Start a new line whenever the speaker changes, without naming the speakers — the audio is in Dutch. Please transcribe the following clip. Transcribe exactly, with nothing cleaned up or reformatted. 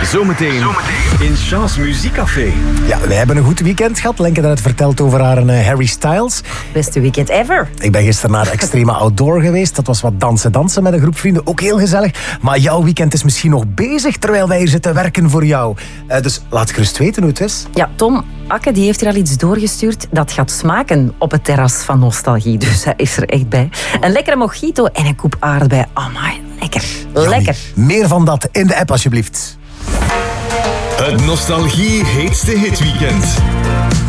Zometeen in Chance Muziekcafé.
Ja, wij hebben een goed weekend gehad. Lenke had het verteld over haar uh, Harry Styles.
Beste weekend ever.
Ik ben gisteren naar Extreme Outdoor geweest. Dat was wat dansen dansen met een groep vrienden. Ook heel gezellig. Maar jouw weekend is misschien nog bezig terwijl wij hier zitten werken voor jou. Uh, dus laat gerust weten hoe het is.
Ja, Tom Akke die heeft hier al iets doorgestuurd dat gaat smaken op het terras van Nostalgie. Dus hij is er echt bij. Een lekkere mojito en een koep aardbei. Amai, lekker. Lekker.
Jamie, meer van dat in de app alsjeblieft.
Het Nostalgie heetste hitweekend.